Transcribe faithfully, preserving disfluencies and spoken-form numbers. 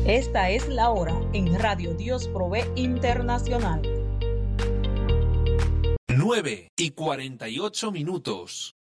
Esta es la hora en Radio Dios Provee Internacional. nueve y cuarenta y ocho minutos.